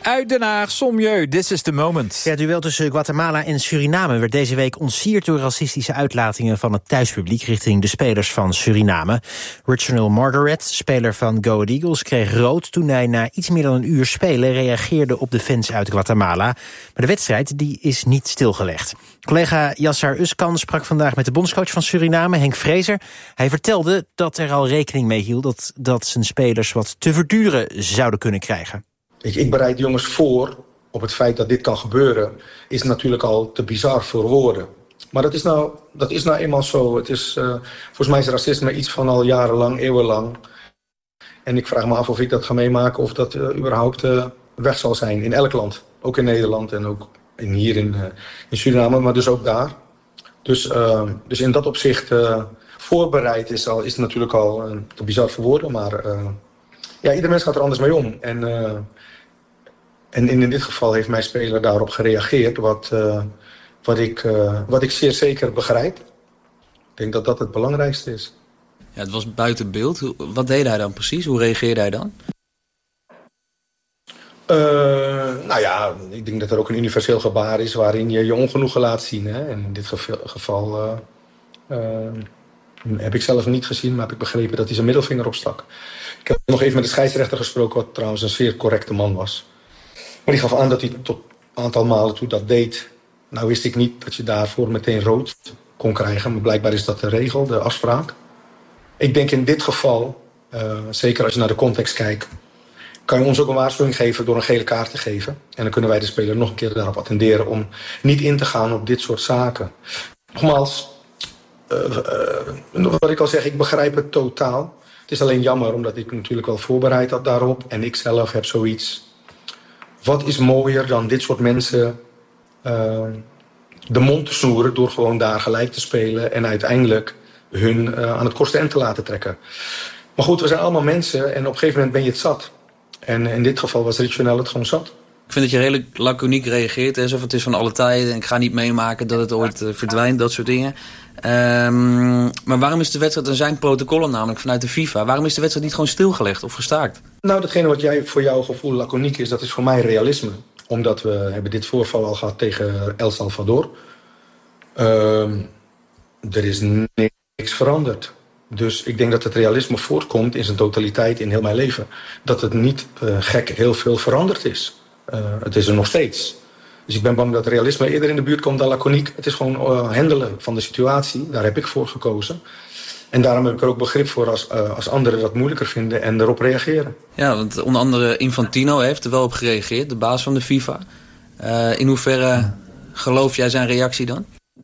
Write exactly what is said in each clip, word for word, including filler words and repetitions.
Uit Den Haag, Sommieu, this is the moment. Ja, het duel tussen Guatemala en Suriname werd deze week ontsierd door racistische uitlatingen van het thuispubliek richting de spelers van Suriname. Reginald Margaret, speler van Go Ahead Eagles, kreeg rood toen hij na iets meer dan een uur spelen reageerde op de fans uit Guatemala. Maar de wedstrijd die is niet stilgelegd. Collega Yassar Uskan sprak vandaag met de bondscoach van Suriname, Henk Vrezer. Hij vertelde dat er al rekening mee hield dat, dat zijn spelers wat te verduren zouden kunnen krijgen. Ik, ik bereid de jongens voor op het feit dat dit kan gebeuren, is natuurlijk al te bizar voor woorden. Maar dat is nou, dat is nou eenmaal zo. Het is, uh, volgens mij is racisme iets van al jarenlang, eeuwenlang. En ik vraag me af of ik dat ga meemaken of dat uh, überhaupt uh, weg zal zijn in elk land. Ook in Nederland en ook in, hier in, uh, in Suriname, maar dus ook daar. Dus, uh, dus in dat opzicht uh, voorbereid is, al, is het natuurlijk al uh, te bizar voor woorden. Maar uh, ja, ieder mens gaat er anders mee om. En... Uh, En in dit geval heeft mijn speler daarop gereageerd, wat, uh, wat, ik, uh, wat ik zeer zeker begrijp. Ik denk dat dat het belangrijkste is. Ja, het was buiten beeld. Wat deed hij dan precies? Hoe reageerde hij dan? Uh, nou ja, ik denk dat er ook een universeel gebaar is waarin je je ongenoegen laat zien. Hè? En in dit geval uh, uh, heb ik zelf niet gezien, maar heb ik begrepen dat hij zijn middelvinger opstak. Ik heb nog even met de scheidsrechter gesproken, wat trouwens een zeer correcte man was. Maar die gaf aan dat hij tot een aantal malen toe dat deed. Nou wist ik niet dat je daarvoor meteen rood kon krijgen. Maar blijkbaar is dat de regel, de afspraak. Ik denk in dit geval, uh, zeker als je naar de context kijkt, kan je ons ook een waarschuwing geven door een gele kaart te geven. En dan kunnen wij de speler nog een keer daarop attenderen om niet in te gaan op dit soort zaken. Nogmaals, uh, uh, wat ik al zeg, ik begrijp het totaal. Het is alleen jammer omdat ik natuurlijk wel voorbereid had daarop. En ik zelf heb zoiets. Wat is mooier dan dit soort mensen uh, de mond te snoeren door gewoon daar gelijk te spelen en uiteindelijk hun uh, aan het kortste eind te laten trekken. Maar goed, we zijn allemaal mensen en op een gegeven moment ben je het zat. En in dit geval was Richonel het gewoon zat. Ik vind dat je redelijk laconiek reageert, alsof het is van alle tijden en ik ga niet meemaken dat het ooit uh, verdwijnt, dat soort dingen. Um, maar waarom is de wedstrijd, er zijn protocollen namelijk vanuit de FIFA, waarom is de wedstrijd niet gewoon stilgelegd of gestaakt? Nou, datgene wat jij voor jouw gevoel laconiek is, dat is voor mij realisme. Omdat we hebben dit voorval al gehad tegen El Salvador. Um, er is niks veranderd. Dus ik denk dat het realisme voortkomt in zijn totaliteit in heel mijn leven. Dat het niet uh, gek heel veel veranderd is. Uh, het is er nog steeds. Dus ik ben bang dat realisme eerder in de buurt komt dan laconiek. Het is gewoon uh, handelen van de situatie. Daar heb ik voor gekozen. En daarom heb ik er ook begrip voor als, uh, als anderen dat moeilijker vinden en erop reageren. Ja, want onder andere Infantino heeft er wel op gereageerd, de baas van de FIFA. Uh, in hoeverre geloof jij zijn reactie dan?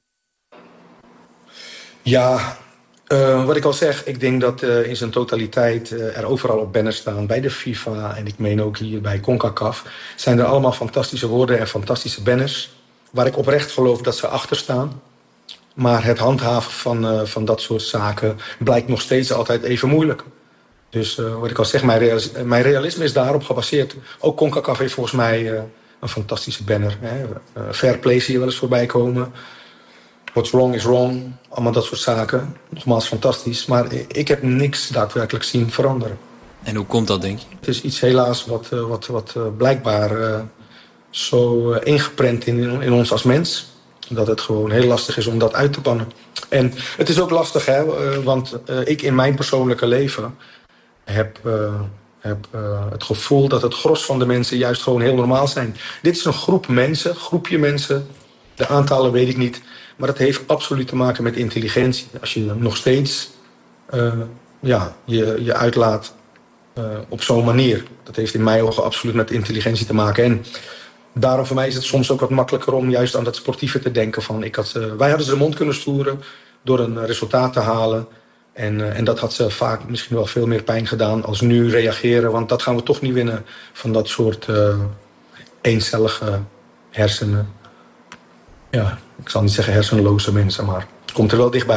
Ja, uh, wat ik al zeg, ik denk dat uh, in zijn totaliteit uh, er overal op banners staan. Bij de FIFA en ik meen ook hier bij CONCACAF zijn er allemaal fantastische woorden en fantastische banners. Waar ik oprecht geloof dat ze achter staan. Maar het handhaven van, uh, van dat soort zaken blijkt nog steeds altijd even moeilijk. Dus uh, wat ik al zeg, mijn, realis- mijn realisme is daarop gebaseerd. Ook CONCACAF heeft volgens mij uh, een fantastische banner. Hè. Uh, fair play zie je wel eens voorbij komen. What's wrong is wrong. Allemaal dat soort zaken. Nogmaals fantastisch. Maar ik heb niks daadwerkelijk zien veranderen. En hoe komt dat, denk je? Het is iets helaas wat, uh, wat, wat uh, blijkbaar uh, zo uh, ingeprent in, in ons als mens. Dat het gewoon heel lastig is om dat uit te bannen. En het is ook lastig, hè, want uh, ik in mijn persoonlijke leven heb, uh, heb uh, het gevoel dat het gros van de mensen juist gewoon heel normaal zijn. Dit is een groep mensen, groepje mensen. De aantallen weet ik niet. Maar het heeft absoluut te maken met intelligentie. Als je nog steeds uh, ja, je, je uitlaat uh, op zo'n manier. Dat heeft in mijn ogen absoluut met intelligentie te maken. En daarom voor mij is het soms ook wat makkelijker om juist aan dat sportieve te denken. Van, ik had, uh, wij hadden ze de mond kunnen stoeren door een resultaat te halen. En, uh, en dat had ze vaak misschien wel veel meer pijn gedaan als nu reageren. Want dat gaan we toch niet winnen van dat soort uh, eencellige hersenen. Ja, ik zal niet zeggen hersenloze mensen, maar het komt er wel dichtbij.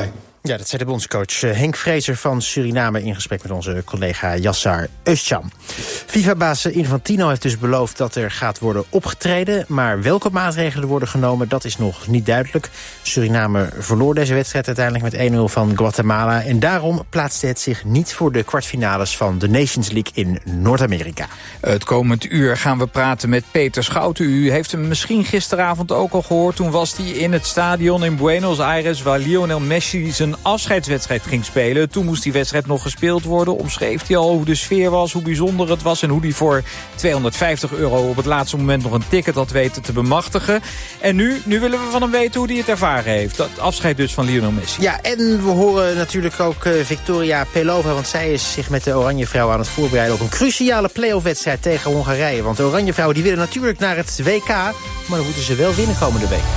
Ja, dat zei de bondscoach Henk Vrezer van Suriname in gesprek met onze collega Yassar Özcan. FIFA-baas Infantino heeft dus beloofd dat er gaat worden opgetreden, maar welke maatregelen worden genomen, dat is nog niet duidelijk. Suriname verloor deze wedstrijd uiteindelijk met één nul van Guatemala en daarom plaatste het zich niet voor de kwartfinales van de Nations League in Noord-Amerika. Het komend uur gaan we praten met Peter Schouten. U heeft hem misschien gisteravond ook al gehoord. Toen was hij in het stadion in Buenos Aires waar Lionel Messi zijn afscheidswedstrijd ging spelen. Toen moest die wedstrijd nog gespeeld worden. Omschreef hij al hoe de sfeer was, hoe bijzonder het was en hoe hij voor tweehonderdvijftig euro op het laatste moment nog een ticket had weten te bemachtigen. En nu, nu willen we van hem weten hoe hij het ervaren heeft. Dat afscheid dus van Lionel Messi. Ja, en we horen natuurlijk ook uh, Victoria Pelova, want zij is zich met de Oranjevrouwen aan het voorbereiden op een cruciale play-off-wedstrijd tegen Hongarije. Want de Oranjevrouwen die willen natuurlijk naar het W K, maar dan moeten ze wel winnen komende week.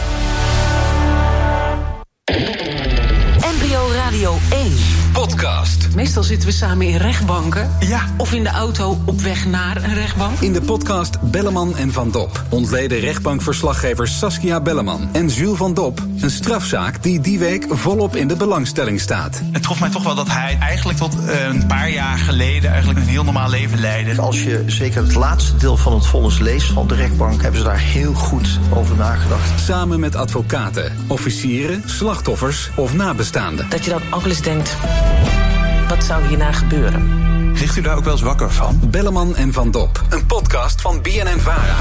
N P O Radio één. Podcast. Meestal zitten we samen in rechtbanken. Ja. Of in de auto op weg naar een rechtbank. In de podcast Belleman en Van Dop ontleden rechtbankverslaggevers Saskia Belleman en Jules Van Dop een strafzaak die die week volop in de belangstelling staat. Het trof mij toch wel dat hij eigenlijk tot een paar jaar geleden eigenlijk een heel normaal leven leidde. Als je zeker het laatste deel van het vonnis leest van de rechtbank, hebben ze daar heel goed over nagedacht. Samen met advocaten, officieren, slachtoffers of nabestaanden. Dat je dan ook eens denkt, wat zou hierna gebeuren? Ligt u daar ook wel eens wakker van? Belleman en Van Dop, een podcast van B N N Vara.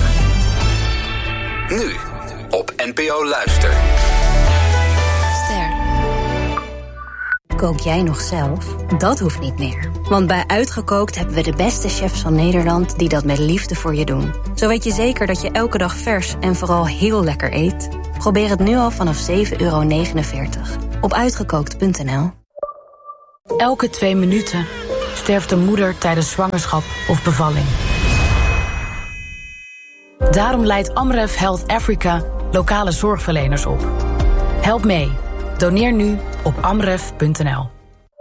Nu op N P O Luister. Ster. Kook jij nog zelf? Dat hoeft niet meer. Want bij Uitgekookt hebben we de beste chefs van Nederland die dat met liefde voor je doen. Zo weet je zeker dat je elke dag vers en vooral heel lekker eet. Probeer het nu al vanaf zeven euro negenenveertig op uitgekookt punt n l. Elke twee minuten sterft een moeder tijdens zwangerschap of bevalling. Daarom leidt Amref Health Africa lokale zorgverleners op. Help mee. Doneer nu op amref punt n l.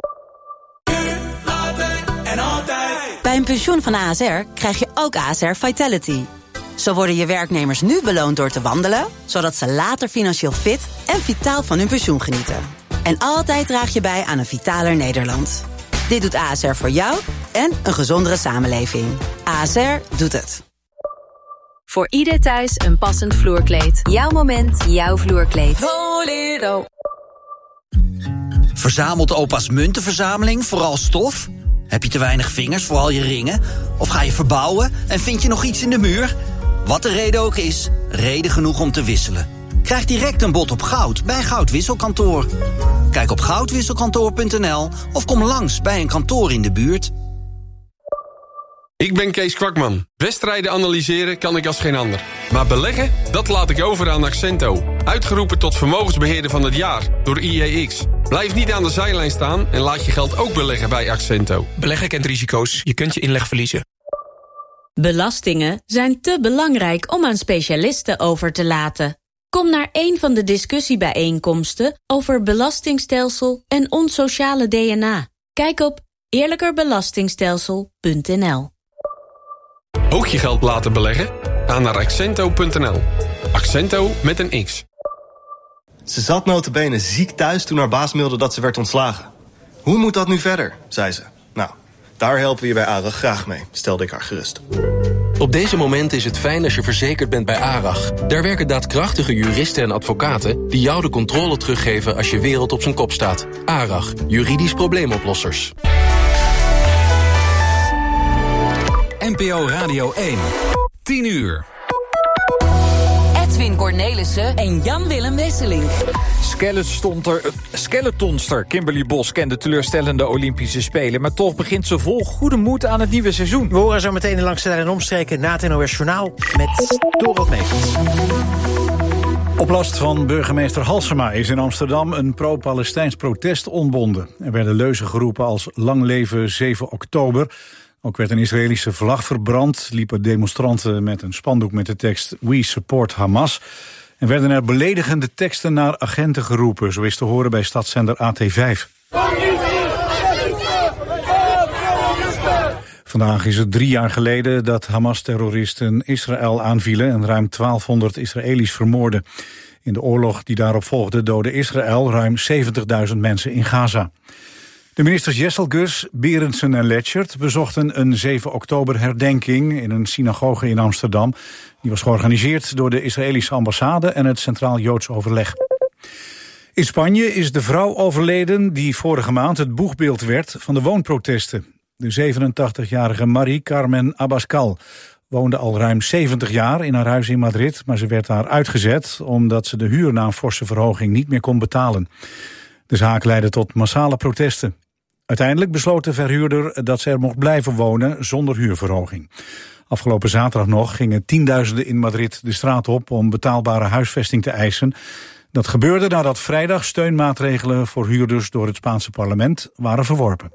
Bij een pensioen van A S R krijg je ook A S R Vitality. Zo worden je werknemers nu beloond door te wandelen, zodat ze later financieel fit en vitaal van hun pensioen genieten. En altijd draag je bij aan een vitaler Nederland. Dit doet A S R voor jou en een gezondere samenleving. A S R doet het. Voor ieder thuis een passend vloerkleed. Jouw moment, jouw vloerkleed. Volero. Verzamelt opa's muntenverzameling vooral stof? Heb je te weinig vingers voor al je ringen? Of ga je verbouwen en vind je nog iets in de muur? Wat de reden ook is, reden genoeg om te wisselen. Krijg direct een bod op goud bij Goudwisselkantoor. Kijk op goudwisselkantoor punt n l of kom langs bij een kantoor in de buurt. Ik ben Kees Kwakman. Wedstrijden analyseren kan ik als geen ander. Maar beleggen, dat laat ik over aan Accento. Uitgeroepen tot vermogensbeheerder van het jaar door I E X. Blijf niet aan de zijlijn staan en laat je geld ook beleggen bij Accento. Beleggen kent risico's. Je kunt je inleg verliezen. Belastingen zijn te belangrijk om aan specialisten over te laten. Kom naar een van de discussiebijeenkomsten over belastingstelsel en ons sociale D N A. Kijk op eerlijkerbelastingstelsel punt n l. Ook je geld laten beleggen? Ga naar accento punt n l. Accento met een X. Ze zat nota bene ziek thuis toen haar baas mailde dat ze werd ontslagen. Hoe moet dat nu verder, zei ze. Nou, daar helpen we je bij ARAG graag mee, stelde ik haar gerust. Op deze momenten is het fijn als je verzekerd bent bij ARAG. Daar werken daadkrachtige juristen en advocaten die jou de controle teruggeven als je wereld op zijn kop staat. ARAG, juridisch probleemoplossers. N P O Radio één. tien uur. Edwin Cornelissen en Jan-Willem Wesseling. Skeletonster, skeletonster Kimberly Bos kende teleurstellende Olympische Spelen, maar toch begint ze vol goede moed aan het nieuwe seizoen. We horen zo meteen langs de lijn en omstreken na het N O S Journaal met Dorot Megens. Op last van burgemeester Halsema is in Amsterdam een pro-Palestijns protest ontbonden. Er werden leuzen geroepen als lang leven zeven oktober. Ook werd een Israëlische vlag verbrand, liepen demonstranten met een spandoek met de tekst We support Hamas. En werden er beledigende teksten naar agenten geroepen, zo is te horen bij stadszender A T vijf. Vandaag is het drie jaar geleden dat Hamas-terroristen Israël aanvielen en ruim twaalfhonderd Israëli's vermoorden. In de oorlog die daarop volgde doodde Israël ruim zeventigduizend mensen in Gaza. De ministers Jesselgus, Berendsen en Letchert bezochten een zeven oktober herdenking in een synagoge in Amsterdam. Die was georganiseerd door de Israëlische ambassade en het Centraal Joods Overleg. In Spanje is de vrouw overleden die vorige maand het boegbeeld werd van de woonprotesten. De zevenentachtigjarige Marie Carmen Abascal woonde al ruim zeventig jaar in haar huis in Madrid, maar ze werd daar uitgezet omdat ze de huur na een forse verhoging niet meer kon betalen. De zaak leidde tot massale protesten. Uiteindelijk besloot de verhuurder dat ze er mocht blijven wonen zonder huurverhoging. Afgelopen zaterdag nog gingen tienduizenden in Madrid de straat op om betaalbare huisvesting te eisen. Dat gebeurde nadat vrijdag steunmaatregelen voor huurders door het Spaanse parlement waren verworpen.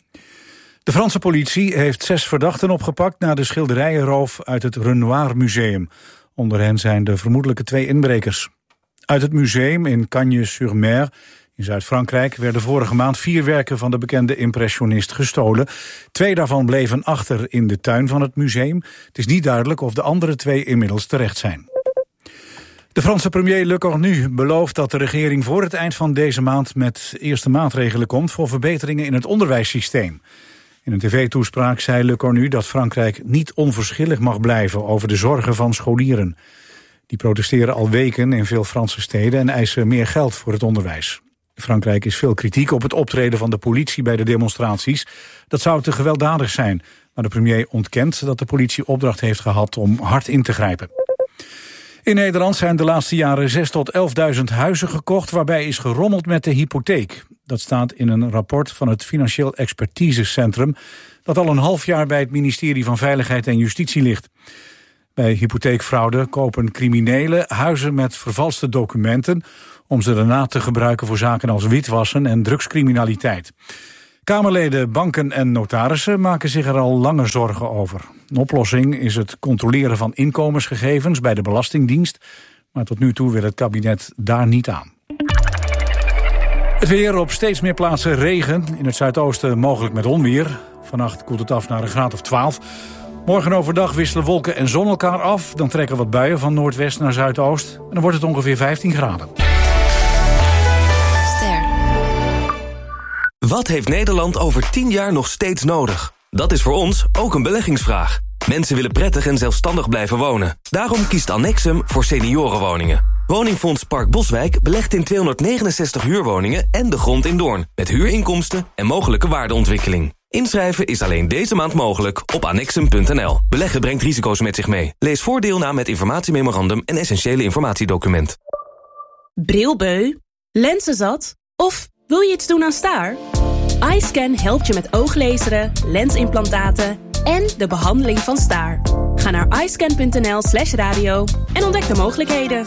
De Franse politie heeft zes verdachten opgepakt na de schilderijenroof uit het Renoir Museum. Onder hen zijn de vermoedelijke twee inbrekers. Uit het museum in Cagnes-sur-Mer in Zuid-Frankrijk werden vorige maand vier werken van de bekende impressionist gestolen. Twee daarvan bleven achter in de tuin van het museum. Het is niet duidelijk of de andere twee inmiddels terecht zijn. De Franse premier Le Cornu belooft dat de regering voor het eind van deze maand met eerste maatregelen komt voor verbeteringen in het onderwijssysteem. In een tv-toespraak zei Le Cornu dat Frankrijk niet onverschillig mag blijven over de zorgen van scholieren. Die protesteren al weken in veel Franse steden en eisen meer geld voor het onderwijs. In Frankrijk is veel kritiek op het optreden van de politie bij de demonstraties. Dat zou te gewelddadig zijn, maar de premier ontkent dat de politie opdracht heeft gehad om hard in te grijpen. In Nederland zijn de laatste jaren zes tot elfduizend huizen gekocht waarbij is gerommeld met de hypotheek. Dat staat in een rapport van het Financieel Expertisecentrum dat al een half jaar bij het ministerie van Veiligheid en Justitie ligt. Bij hypotheekfraude kopen criminelen huizen met vervalste documenten om ze daarna te gebruiken voor zaken als witwassen en drugscriminaliteit. Kamerleden, banken en notarissen maken zich er al langer zorgen over. Een oplossing is het controleren van inkomensgegevens bij de Belastingdienst, maar tot nu toe wil het kabinet daar niet aan. Het weer: op steeds meer plaatsen regen, in het zuidoosten mogelijk met onweer. Vannacht koelt het af naar een graad of twaalf. Morgen overdag wisselen wolken en zon elkaar af. Dan trekken wat buien van noordwest naar zuidoost. En dan wordt het ongeveer vijftien graden. Ster. Wat heeft Nederland over tien jaar nog steeds nodig? Dat is voor ons ook een beleggingsvraag. Mensen willen prettig en zelfstandig blijven wonen. Daarom kiest Annexum voor seniorenwoningen. Woningfonds Park Boswijk belegt in tweehonderdnegenenzestig huurwoningen en de grond in Doorn, met huurinkomsten en mogelijke waardeontwikkeling. Inschrijven is alleen deze maand mogelijk op annexum punt n l. Beleggen brengt risico's met zich mee. Lees voordeel na met informatiememorandum en essentiële informatiedocument. Brilbeu? Lenzenzat? Of wil je iets doen aan staar? iScan helpt je met ooglezeren, lensimplantaten en de behandeling van staar. Ga naar iscan punt n l slash radio en ontdek de mogelijkheden.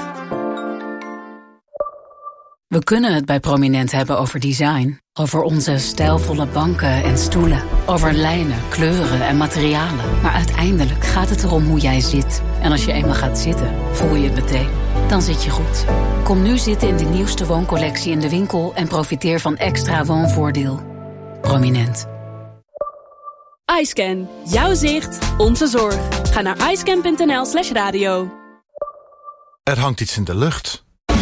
We kunnen het bij Prominent hebben over design. Over onze stijlvolle banken en stoelen. Over lijnen, kleuren en materialen. Maar uiteindelijk gaat het erom hoe jij zit. En als je eenmaal gaat zitten, voel je het meteen. Dan zit je goed. Kom nu zitten in de nieuwste wooncollectie in de winkel en profiteer van extra woonvoordeel. Prominent. iScan. Jouw zicht, onze zorg. Ga naar iscan punt n l slash radio. Er hangt iets in de lucht.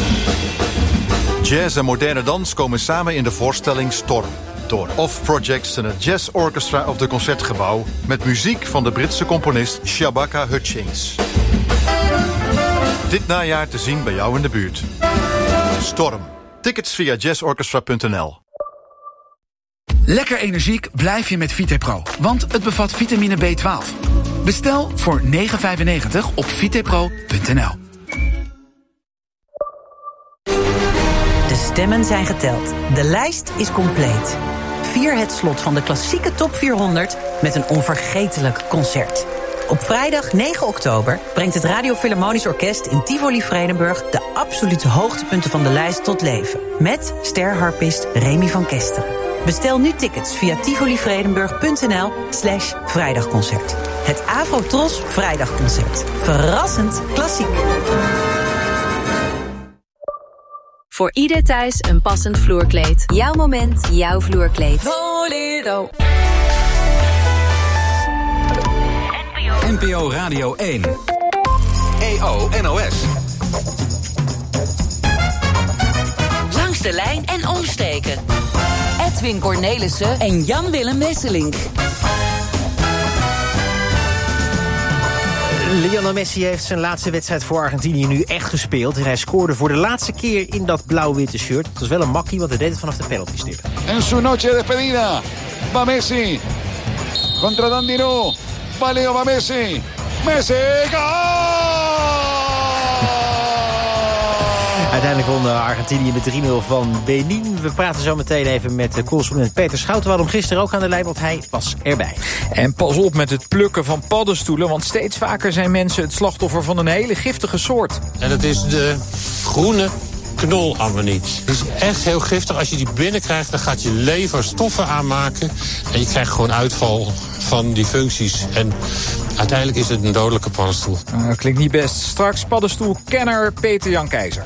Jazz en moderne dans komen samen in de voorstelling Storm. Door Off Projects en het Jazz Orchestra of de Concertgebouw, met muziek van de Britse componist Shabaka Hutchings. Dit najaar te zien bij jou in de buurt. Storm. Tickets via jazz orchestra punt n l. Lekker energiek blijf je met Vitepro, want het bevat vitamine B twaalf. Bestel voor negen vijfennegentig op vitepro punt n l. De stemmen zijn geteld. De lijst is compleet. Vier het slot van de klassieke top vierhonderd met een onvergetelijk concert. Op vrijdag negen oktober brengt het Radio Philharmonisch Orkest in Tivoli Vredenburg de absolute hoogtepunten van de lijst tot leven. Met sterharpist Remy van Kesteren. Bestel nu tickets via tivolivredenburg punt n l slash vrijdagconcert. Het Afro-Tros Vrijdagconcert. Verrassend klassiek. Voor ieder thuis een passend vloerkleed. Jouw moment, jouw vloerkleed. Voledo. N P O Radio één. E O N O S. Langs de lijn en omsteken. Edwin Cornelissen en Jan-Willem Wesselink. Lionel Messi heeft zijn laatste wedstrijd voor Argentinië nu echt gespeeld. En hij scoorde voor de laatste keer in dat blauw-witte shirt. Het was wel een makkie, want hij deed het vanaf de penaltystip. En su noche de despedida. Va Messi. Contra Dandino. Va Leo, va Messi. Messi, goal! Uiteindelijk won Argentinië met drie nul van Benin. We praten zo meteen even met correspondent Peter Schouten. We hadden hem gisteren ook aan de lijn, want hij was erbij. En pas op met het plukken van paddenstoelen, want steeds vaker zijn mensen het slachtoffer van een hele giftige soort. En dat is de groene knolammoniet. Het is echt heel giftig. Als je die binnenkrijgt, dan gaat je lever stoffen aanmaken. En je krijgt gewoon uitval van die functies. En uiteindelijk is het een dodelijke paddenstoel. Uh, klinkt niet best. Straks paddenstoelkenner Peter Jan Keizer.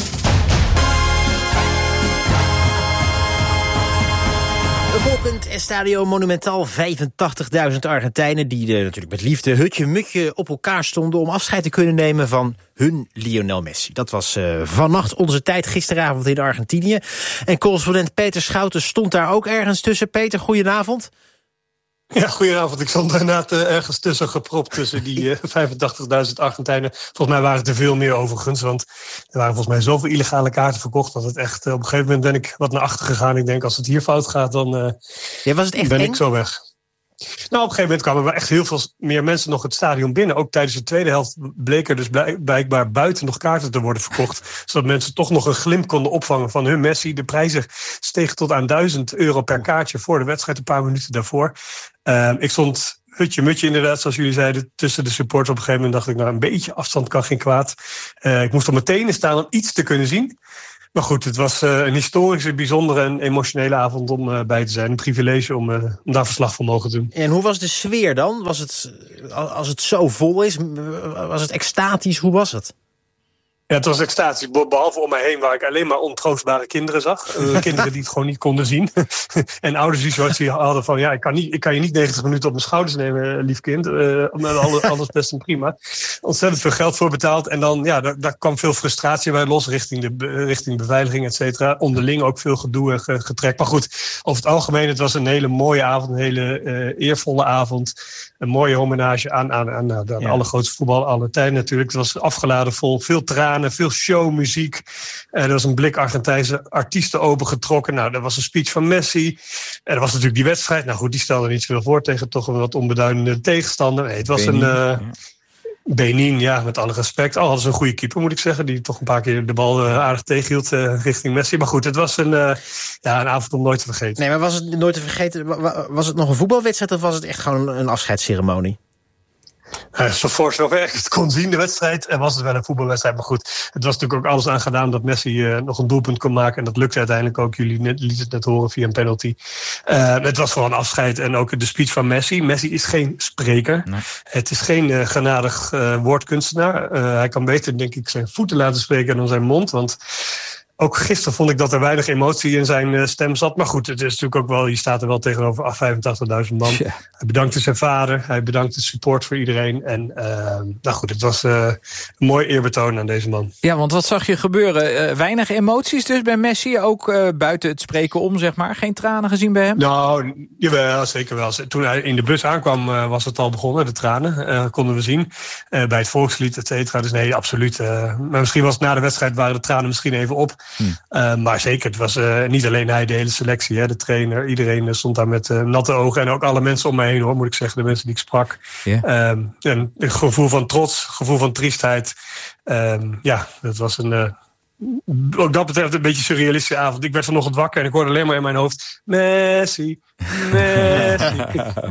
Bevolkend Estadio Monumental, vijfentachtigduizend Argentijnen die uh, natuurlijk met liefde hutje-mutje op elkaar stonden om afscheid te kunnen nemen van hun Lionel Messi. Dat was uh, vannacht onze tijd gisteravond in Argentinië. En correspondent Peter Schouten stond daar ook ergens tussen. Peter, goedenavond. Ja, goedenavond. Ik stond daarna uh, ergens tussen gepropt tussen die uh, vijfentachtigduizend Argentijnen. Volgens mij waren het er veel meer overigens, want er waren volgens mij zoveel illegale kaarten verkocht dat het echt, uh, op een gegeven moment ben ik wat naar achter gegaan. Ik denk, als het hier fout gaat, dan uh, ja, was het echt ben eng? ik zo weg. Nou, op een gegeven moment kwamen er echt heel veel meer mensen nog het stadion binnen. Ook tijdens de tweede helft bleek er dus blijkbaar buiten nog kaarten te worden verkocht. Zodat mensen toch nog een glimp konden opvangen van hun Messi. De prijzen stegen tot aan duizend euro per kaartje voor de wedstrijd een paar minuten daarvoor. Uh, ik stond hutje-mutje inderdaad, zoals jullie zeiden, tussen de supporters. Op een gegeven moment dacht ik, nou, een beetje afstand kan geen kwaad. Uh, ik moest op mijn tenen staan om iets te kunnen zien. Maar goed, het was uh, een historische, bijzondere en emotionele avond om uh, bij te zijn. Een privilege om, uh, om daar verslag van mogen doen. En hoe was de sfeer dan? Was het, als het zo vol is, was het extatisch? Hoe was het? Ja, het was extatisch. Behalve om mij heen waar ik alleen maar ontroostbare kinderen zag. Uh, kinderen die het gewoon niet konden zien. En ouders die zoiets hadden van, ja, ik kan, niet, ik kan je niet negentig minuten op mijn schouders nemen, lief kind. Uh, alles, alles best en prima. Ontzettend veel geld voor betaald. En dan, ja, daar, daar kwam veel frustratie bij los richting de richting beveiliging, et cetera. Onderling ook veel gedoe en getrek. Maar goed, over het algemeen, het was een hele mooie avond. Een hele uh, eervolle avond. Een mooie hommage aan, aan, aan, aan de ja. allergrootste voetbal aller tijden natuurlijk. Het was afgeladen vol, veel tranen, veel showmuziek. Uh, er was een blik Argentijnse artiesten opengetrokken. Nou, er was een speech van Messi. En er was natuurlijk die wedstrijd. Nou goed, die stelde niet zoveel voor tegen toch een wat onbeduidende tegenstander. Nee, het was Benin, een... Uh, ja. Benin, ja, met alle respect. Al hadden ze een goede keeper, moet ik zeggen. Die toch een paar keer de bal uh, aardig tegenhield uh, richting Messi. Maar goed, het was een, uh, ja, een avond om nooit te vergeten. Nee, maar was het nooit te vergeten? Was het nog een voetbalwedstrijd of was het echt gewoon een afscheidsceremonie? Uh, zo voor zover ik het kon zien, de wedstrijd, en was het wel een voetbalwedstrijd. Maar goed, het was natuurlijk ook alles aan gedaan dat Messi uh, nog een doelpunt kon maken. En dat lukte uiteindelijk ook. Jullie net, lieten het net horen via een penalty. Uh, het was gewoon een afscheid. En ook de speech van Messi. Messi is geen spreker. Nee. Het is geen uh, genadig uh, woordkunstenaar. Uh, hij kan beter, denk ik, zijn voeten laten spreken dan zijn mond. Want ook gisteren vond ik dat er weinig emotie in zijn uh, stem zat. Maar goed, het is natuurlijk ook wel, je staat er wel tegenover vijfentachtigduizend man. Ja. Hij bedankte zijn vader. Hij bedankte de support voor iedereen. En uh, nou goed, het was uh, een mooi eerbetoon aan deze man. Ja, want wat zag je gebeuren? Uh, weinig emoties dus bij Messi. Ook uh, buiten het spreken om, zeg maar. Geen tranen gezien bij hem? Nou, jawel, zeker wel. Toen hij in de bus aankwam, uh, was het al begonnen. De tranen uh, konden we zien. Uh, bij het volkslied, et cetera. Dus nee, absoluut. Uh, maar misschien was het na de wedstrijd, waren de tranen misschien even op. Hmm. Uh, maar zeker, het was uh, niet alleen hij, de hele selectie, hè, de trainer. Iedereen uh, stond daar met uh, natte ogen. En ook alle mensen om me heen, hoor, moet ik zeggen. De mensen die ik sprak. Yeah. Um, en een gevoel van trots, gevoel van triestheid. Um, ja, dat was een... Uh, ook dat betreft een beetje surrealistische avond. Ik werd vanochtend wakker en ik hoorde alleen maar in mijn hoofd... Messi, Messi,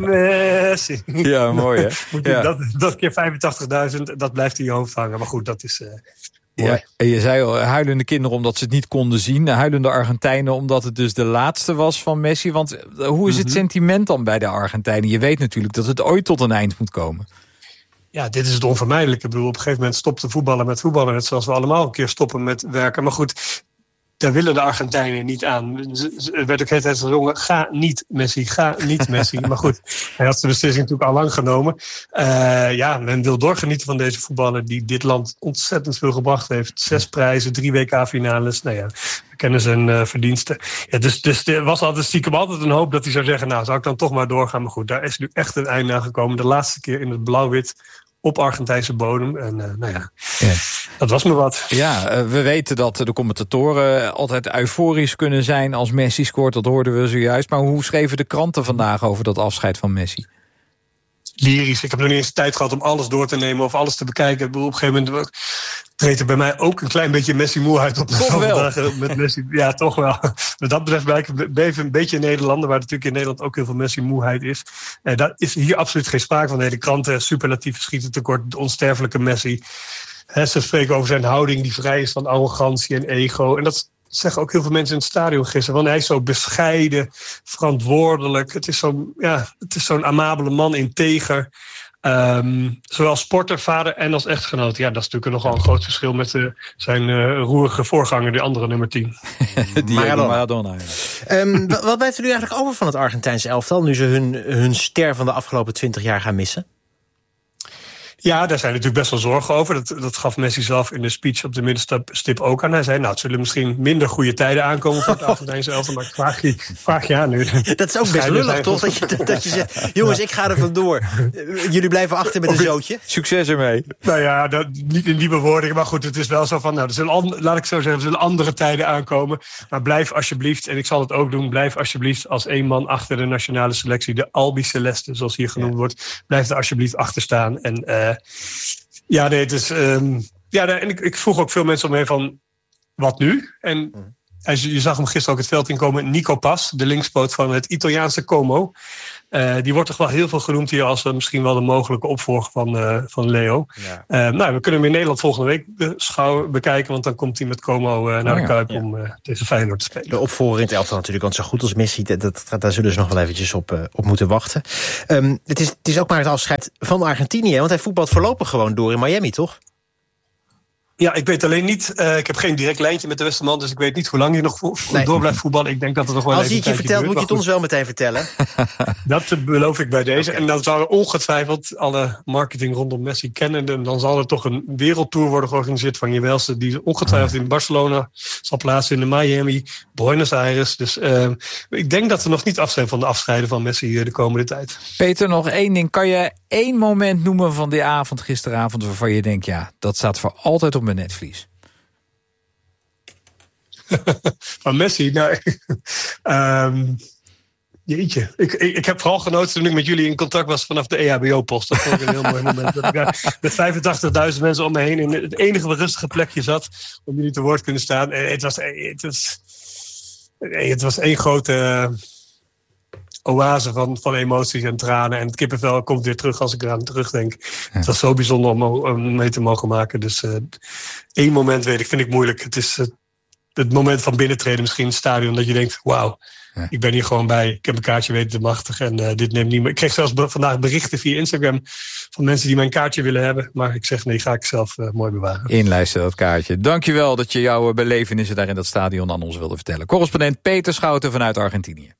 Messi. Ja, mooi hè? Moet je, ja. Dat, dat keer vijfentachtigduizend, dat blijft in je hoofd hangen. Maar goed, dat is... Uh, Ja, en je zei al, huilende kinderen omdat ze het niet konden zien. Huilende Argentijnen omdat het dus de laatste was van Messi. Want hoe is het mm-hmm. sentiment dan bij de Argentijnen? Je weet natuurlijk dat het ooit tot een eind moet komen. Ja, dit is het onvermijdelijke. Ik bedoel, op een gegeven moment stopte voetballen met voetballen. Net zoals we allemaal een keer stoppen met werken. Maar goed, daar willen de Argentijnen niet aan. Er werd ook het hele gezongen, ga niet Messi, ga niet Messi. Maar goed, hij had zijn beslissing natuurlijk al lang genomen. Uh, ja, men wil doorgenieten van deze voetballer die dit land ontzettend veel gebracht heeft. Zes prijzen, drie W K-finales. Nou ja, we kennen zijn uh, verdiensten. Ja, dus, dus er was altijd stiekem altijd een hoop dat hij zou zeggen, nou, zou ik dan toch maar doorgaan. Maar goed, daar is nu echt een einde aan gekomen. De laatste keer in het blauw-wit op Argentijnse bodem. En uh, nou ja, ja, dat was me wat. Ja, uh, we weten dat de commentatoren altijd euforisch kunnen zijn als Messi scoort. Dat hoorden we zojuist. Maar hoe schreven de kranten vandaag over dat afscheid van Messi? Lyrisch. Ik heb nog niet eens tijd gehad om alles door te nemen of alles te bekijken. Op een gegeven moment treedt er bij mij ook een klein beetje Messi-moeheid op. Toch wel? Met Messi. Ja, toch wel. Wat dat betreft ben ik een beetje Nederlander, waar natuurlijk in Nederland ook heel veel Messi-moeheid is. Eh, daar is hier absoluut geen sprake van. Nee, de kranten, superlatief schieten tekort, de onsterfelijke Messi. He, ze spreken over zijn houding die vrij is van arrogantie en ego. En dat zeggen ook heel veel mensen in het stadion gisteren. Want hij is zo bescheiden, verantwoordelijk. Het is zo'n ja, het is zo'n amabele man, integer. Um, zowel sporter, vader en als echtgenoot. Ja, dat is natuurlijk nogal een groot verschil met uh, zijn uh, roerige voorganger, de andere nummer tien. Diego Maradona. Um, wat blijft er nu eigenlijk over van het Argentijnse elftal, nu ze hun, hun ster van de afgelopen twintig jaar gaan missen? Ja, daar zijn natuurlijk best wel zorgen over. Dat, dat gaf Messi zelf in de speech op de middenstip ook aan. Hij zei, nou, het zullen misschien minder goede tijden aankomen voor het Argentijnse elftal. Maar ik vraag je, vraag je aan nu. Dat is ook best lullig, toch? Dat je, dat je zegt, jongens, ik ga er vandoor. Jullie blijven achter met een zootje. Succes ermee. Nou ja, dat, niet in die bewoordingen. Maar goed, het is wel zo van, nou, er zullen, laat ik zo zeggen, er zullen andere tijden aankomen. Maar blijf alsjeblieft, en ik zal het ook doen, blijf alsjeblieft als één man achter de nationale selectie, de Albi Celeste, zoals hier genoemd ja. wordt. Blijf er alsjeblieft achter staan. En uh, ja, nee, het is. Um, ja, en ik, ik vroeg ook veel mensen om me van, wat nu? En hij, je zag hem gisteren ook het veld inkomen. Nico Pas, de linkspoot van het Italiaanse Como. Uh, die wordt toch wel heel veel genoemd hier als uh, misschien wel de mogelijke opvolger van, uh, van Leo. Ja. Uh, nou, we kunnen hem in Nederland volgende week beschouwen, bekijken, want dan komt hij met Como uh, naar oh, de Kuip ja. om uh, tegen Feyenoord te spelen. De opvolger in het elftal natuurlijk, want zo goed als Messi, dat, dat, daar zullen ze nog wel eventjes op, uh, op moeten wachten. Um, het, is, het is ook maar het afscheid van Argentinië, want hij voetbalt voorlopig gewoon door in Miami, toch? Ja, ik weet alleen niet, uh, ik heb geen direct lijntje met de Westerman, dus ik weet niet hoe lang hij nog vo- nee. door blijft voetballen. Ik denk dat het nog wel Als even hij het je vertelt, moet je het ons wel meteen vertellen. Dat beloof ik bij deze. Okay. En dan zou er ongetwijfeld alle marketing rondom Messi kennen. En dan zal er toch een wereldtour worden georganiseerd van Jewelste, die ongetwijfeld in Barcelona zal plaatsen, in Miami, Buenos Aires. Dus uh, ik denk dat we nog niet af zijn van de afscheiden van Messi de komende tijd. Peter, nog één ding. Kan je één moment noemen van die avond, gisteravond, waarvan je denkt, ja, dat staat voor altijd op mijn netvlies? Van Messi? Nou, um, jeetje. Ik, ik, ik heb vooral genoten toen ik met jullie in contact was vanaf de E H B O-post. Dat vond ik een heel mooi moment. Dat ik daar met vijfentachtigduizend mensen om me heen in het enige rustige plekje zat om jullie te woord kunnen staan. En het was, het was, het was één grote uh, oase van, van emoties en tranen. En het kippenvel komt weer terug als ik eraan terugdenk. Ja. Het was zo bijzonder om, om mee te mogen maken. Dus uh, één moment weet ik, vind ik moeilijk. Het is uh, het moment van binnentreden misschien in het stadion, dat je denkt, wauw, ja. ik ben hier gewoon bij. Ik heb een kaartje weten te machtig en uh, dit neemt niet meer. Ik kreeg zelfs be- vandaag berichten via Instagram van mensen die mijn kaartje willen hebben. Maar ik zeg nee, ga ik zelf uh, mooi bewaren. Inlijsten dat kaartje. Dankjewel dat je jouw belevenissen daar in dat stadion aan ons wilde vertellen. Correspondent Peter Schouten vanuit Argentinië.